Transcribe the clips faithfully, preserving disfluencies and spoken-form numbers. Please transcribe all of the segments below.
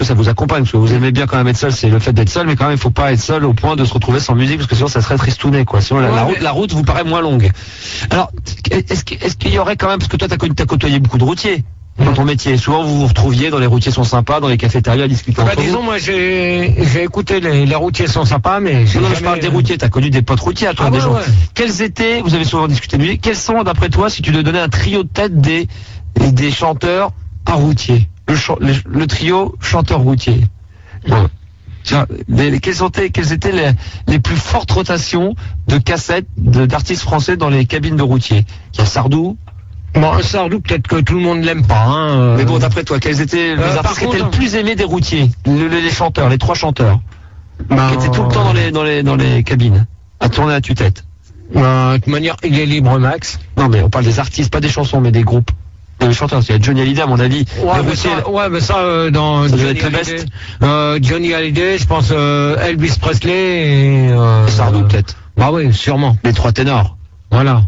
ça vous accompagne, parce que vous aimez bien quand même être seul, c'est le fait d'être seul, mais quand même il faut pas être seul au point de se retrouver sans musique, parce que sinon ça serait tristouné, quoi. Sinon la, Ouais, la mais... route, la route vous paraît moins longue. Alors, est-ce qu'il est-ce qu'il y aurait quand même, parce que toi t'as connu, t'as côtoyé beaucoup de routiers dans ton métier, souvent vous vous retrouviez dans les routiers sont sympas, dans les cafétérias à discuter bah, entre disons, vous. moi j'ai j'ai écouté les, les routiers sont sympas, mais j'ai Non, non, jamais... je parle des routiers, t'as connu des potes routiers à toi, Ah, des ouais, gens. ouais. Quels étaient, vous avez souvent discuté de musique, quels sont d'après toi, si tu devais donner un trio de tête des, des chanteurs à routiers, le, ch- le, le trio chanteur routier. Bon. Tiens, les, quelles, étaient, quelles étaient les, les plus fortes rotations de cassettes de, d'artistes français dans les cabines de routiers? Il y a Sardou. Bon, Sardou, peut-être que tout le monde l'aime pas, hein. Mais bon, d'après toi, quels étaient les Euh, artistes qui contre, étaient le plus aimés des routiers? Le- le- les chanteurs, les trois chanteurs. bah, Qui étaient tout le temps dans les, dans les, dans les cabines. À tourner à tue-tête. bah, de toute manière, il est libre, Max. Non, mais on parle des artistes, pas des chansons, mais des groupes. Les chanteurs, il y a Johnny Hallyday, à mon avis. Ouais, les mais routiers, ça, ouais, mais ça, euh, dans Ça doit Johnny être le Hallyday, best. euh, Johnny Hallyday, je pense euh, Elvis Presley et... Euh, Sardou, euh, peut-être. Bah oui, sûrement. Les trois ténors. Voilà.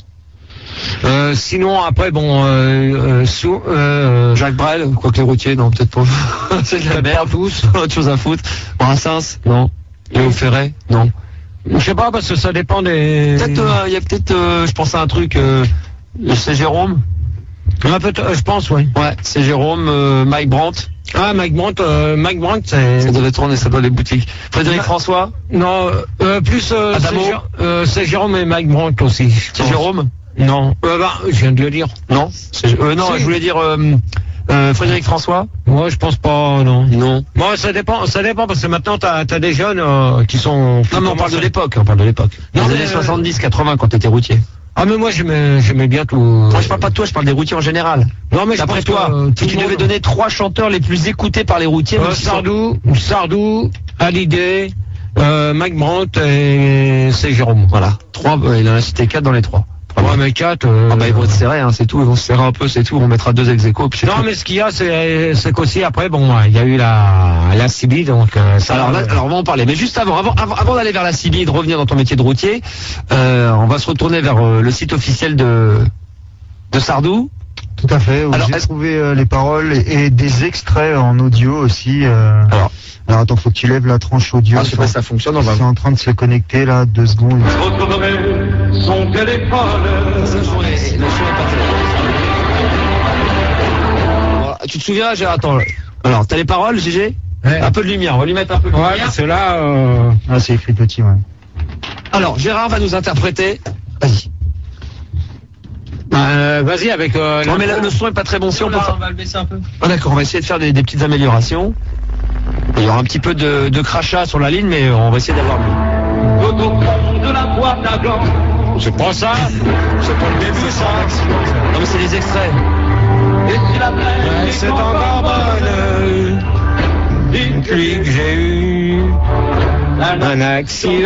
Euh, sinon, après, bon, euh, euh, sous, euh, Jacques Brel, quoique les routiers, non, peut-être pas. C'est de la peut-être merde. pas tous. Autre chose à foutre. Brassens, non. Léo Ferré, non. Je sais pas, parce que ça dépend des... Peut-être, euh, il y a peut-être, euh, je pense à un truc, euh, c'est Jérôme. Ouais, peut-être, euh, je pense, oui. Ouais, c'est Jérôme, euh, Mike Brandt. Ah, Mike Brandt, euh, Mike Brandt, c'est... Ça devait tourner, ça doit les boutiques. Frédéric Ouais. François. Non, euh, plus, euh, c'est, Adamo. Jé- euh, c'est Jérôme et Mike Brandt aussi. je C'est pense. Jérôme. Non, euh, bah, je viens de le dire. Non. C'est, euh, non, Si. je voulais dire, euh, euh, Frédéric François. Moi, je pense pas, non. Non. Moi, ça dépend, ça dépend, parce que maintenant, t'as, t'as des jeunes euh, qui sont... qui Non, mais on parle commencent de à- l'époque, on parle de l'époque. Non, Dans les mais, années euh, soixante-dix, quatre-vingts, quand t'étais routier. Ah, mais moi, j'aimais, j'aimais bien tout... Moi, je parle pas de toi, je parle des routiers en général. Non, mais je D'après pense toi, que, euh, tout si tu le devais monde- donner trois chanteurs les plus écoutés par les routiers, Euh, même s'ils sont- Sardou, Sardou, Hallyday, euh, Mike Brandt et c'est Jérôme. Voilà. Trois, euh, il en a cité quatre dans les trois. Ouais, mais quatre... euh, Ah bah ils vont se serrer, hein, c'est tout, ils vont se serrer un peu, c'est tout, on mettra deux ex aequo, puis c'est Non, tout. mais ce qu'il y a, c'est, c'est qu'aussi, après, bon, il y a eu la, la C B, donc, euh, ça... Alors, là, alors on va en parler, mais juste avant, avant, avant, avant d'aller vers la C B et de revenir dans ton métier de routier, euh, on va se retourner vers euh, le site officiel de, de Sardou. Tout à fait. Où Alors, j'ai est-ce- trouvé euh, les paroles et, et des extraits en audio aussi. euh. Alors, Alors attends, faut que tu lèves la tranche audio. ah, je sais pas si ça fonctionne, on va C'est voir. en train de se connecter là, deux secondes. Son téléphone. Le son est- le son est pas terrible. Voilà. Tu te souviens, Gérard, attends. Alors, t'as les paroles, G G? Ouais. Un peu de lumière, on va lui mettre un peu de Ouais, lumière. parce que là, euh... Ah, c'est écrit petit, ouais. Alors, Gérard va nous interpréter. Vas-y. bah, vas-y, avec, euh, Non, mais l'intro. le, le son est pas très bon, si on peut faire... On va le baisser un peu. Ah, d'accord, on va essayer de faire des, des petites améliorations. Il y aura un petit peu de, de crachat sur la ligne, mais on va essayer d'avoir mieux. Tout au fond de la boîte à gants. C'est pas ça. C'est pas le début, ça. Non, mais c'est les extraits. Et si la plaine Ouais, est c'est encore bonne. dites Depuis que j'ai eu un un accident.